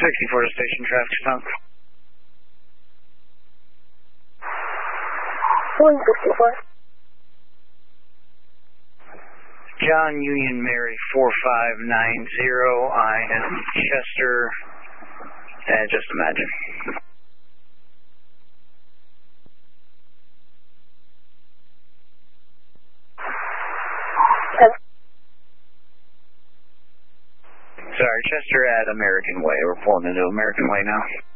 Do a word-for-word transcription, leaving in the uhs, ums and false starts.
sixty-four to station traffic stop. one sixty-four. John Union Mary four five nine zero. I am Chester. Uh, just imagine. ten. Sorry, Chester at American Way. We're pulling into American Way now.